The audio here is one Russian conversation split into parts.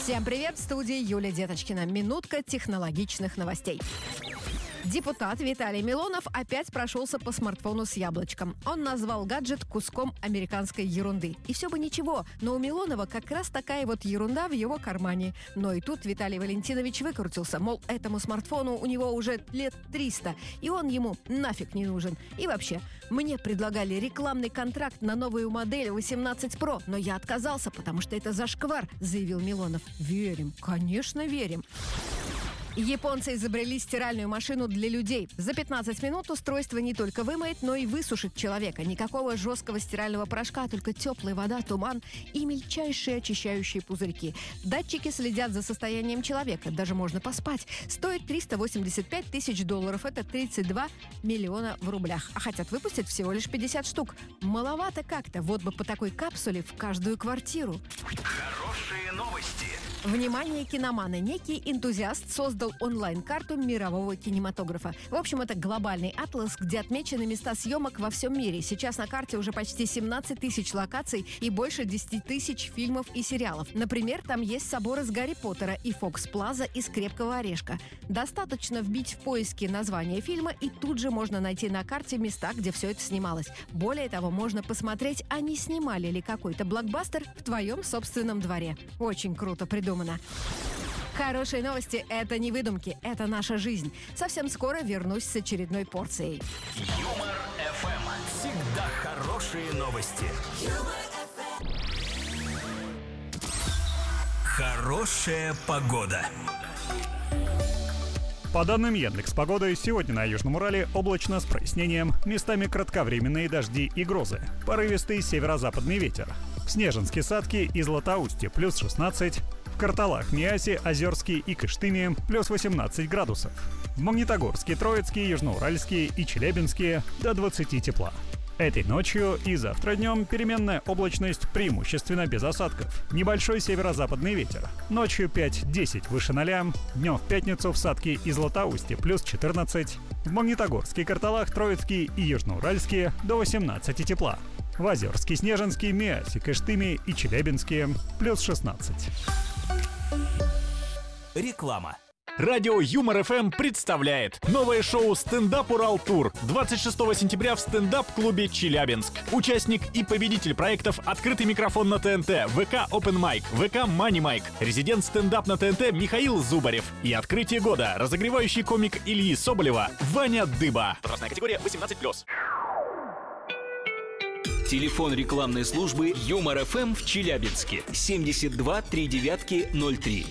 Всем привет, в студии Юлия Деточкина. Минутка технологичных новостей. Депутат Виталий Милонов опять прошелся по смартфону с яблочком. Он назвал гаджет куском американской ерунды. И все бы ничего, но у Милонова как раз такая вот ерунда в его кармане. Но и тут Виталий Валентинович выкрутился, мол, этому смартфону у него уже лет 300, и он ему нафиг не нужен. И вообще, мне предлагали рекламный контракт на новую модель 18 Pro, но я отказался, потому что это зашквар, заявил Милонов. Верим, конечно, верим. Японцы изобрели стиральную машину для людей. За 15 минут устройство не только вымоет, но и высушит человека. Никакого жесткого стирального порошка, только теплая вода, туман и мельчайшие очищающие пузырьки. Датчики следят за состоянием человека. Даже можно поспать. Стоит $385 тысяч. Это 32 миллиона в рублях. А хотят выпустить всего лишь 50 штук. Маловато как-то. Вот бы по такой капсуле в каждую квартиру. Хорошие новости. Внимание, киноманы! Некий энтузиаст создал онлайн-карту мирового кинематографа. В общем, это глобальный атлас, где отмечены места съемок во всем мире. Сейчас на карте уже почти 17 тысяч локаций и больше 10 тысяч фильмов и сериалов. Например, там есть собор из Гарри Поттера и Фокс-Плаза из Крепкого орешка. Достаточно вбить в поиске название фильма, и тут же можно найти на карте места, где все это снималось. Более того, можно посмотреть, а не снимали ли какой-то блокбастер в твоем собственном дворе. Очень круто придумано. Хорошие новости – это не выдумки, это наша жизнь. Совсем скоро вернусь с очередной порцией. Юмор ФМ. Всегда хорошие новости. Хорошая погода. По данным Яндекс.Погоды, сегодня на Южном Урале облачно с прояснением, местами кратковременные дожди и грозы, порывистый северо-западный ветер. В Снежинске, Садке и Златоусте плюс 16, в Карталах, Миасе, Озерске и Кыштыме плюс 18 градусов. В Магнитогорске, Троицке, Южноуральске и Челябинске до 20 тепла. Этой ночью и завтра днем переменная облачность, преимущественно без осадков. Небольшой северо-западный ветер. Ночью 5-10 выше 0, днем в пятницу в Садке и Златоусте плюс 14, в Магнитогорске, Карталах, Троицке и Южноуральске до 18 тепла. В Озерске, Снежинске, Миасе, Кыштыме и Челябинске плюс 16. Реклама. Радио Юмор ФМ представляет новое шоу «Стендап Урал Тур» 26 сентября в стендап-клубе «Челябинск». Участник и победитель проектов «Открытый микрофон» на ТНТ, ВК Open Mic, ВК Money Mic, резидент стендап на ТНТ Михаил Зубарев и открытие года разогревающий комик Ильи Соболева Ваня Дыба. Возрастная категория 18+. Телефон рекламной службы Юмор ФМ в Челябинске 72 39 03.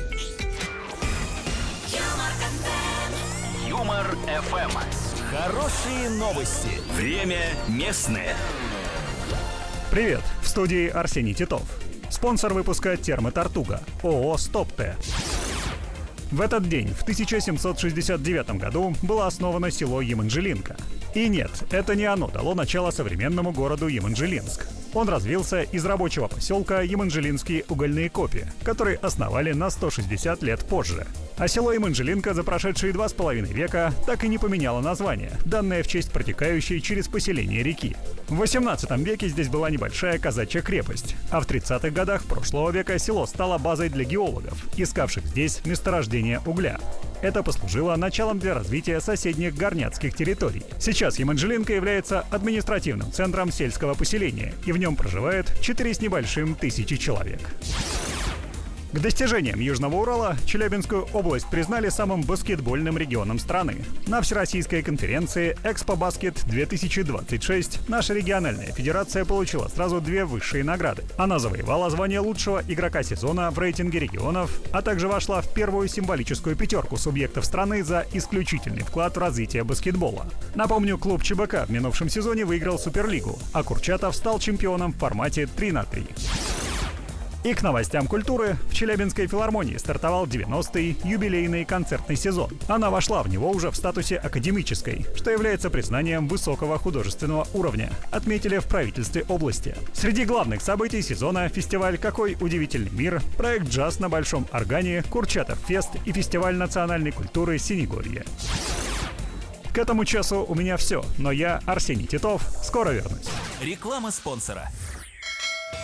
Юмор ФМ. Хорошие новости. Время местное. Привет! В студии Арсений Титов. Спонсор выпуска «Термотортуга» ООО «Стоп-Т». В этот день, в 1769 году, было основано село Еманжелинка. И нет, это не оно дало начало современному городу Еманжелинск. Он развился из рабочего поселка Еманжелинские угольные копи, которые основали на 160 лет позже. А село Еманжелинка за прошедшие 2,5 века так и не поменяло название, данное в честь протекающей через поселение реки. В 18 веке здесь была небольшая казачья крепость, а в 30-х годах прошлого века село стало базой для геологов, искавших здесь месторождение угля. Это послужило началом для развития соседних горняцких территорий. Сейчас Еманжелинка является административным центром сельского поселения, и в нем проживает 4 с небольшим тысячи человек. К достижениям Южного Урала Челябинскую область признали самым баскетбольным регионом страны. На Всероссийской конференции «Экспо-Баскет-2026» наша региональная федерация получила сразу 2 высшие награды. Она завоевала звание лучшего игрока сезона в рейтинге регионов, а также вошла в первую символическую 5 субъектов страны за исключительный вклад в развитие баскетбола. Напомню, клуб ЧБК в минувшем сезоне выиграл Суперлигу, а Курчатов стал чемпионом в формате 3-3. И к новостям культуры. В Челябинской филармонии стартовал 90-й юбилейный концертный сезон. Она вошла в него уже в статусе академической, что является признанием высокого художественного уровня, отметили в правительстве области. Среди главных событий сезона фестиваль «Какой удивительный мир», проект «Джаз на большом органе», Курчатов Фест и фестиваль национальной культуры Синегорье. К этому часу у меня все, но я, Арсений Титов, скоро вернусь. Реклама спонсора.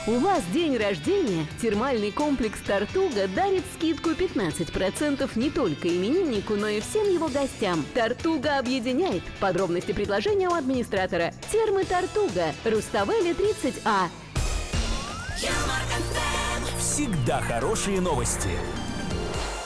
У вас день рождения? Термальный комплекс «Тартуга» дарит скидку 15% не только имениннику, но и всем его гостям. «Тартуга» объединяет. Подробности предложения у администратора. Термы «Тартуга», Руставели 30А. Всегда хорошие новости.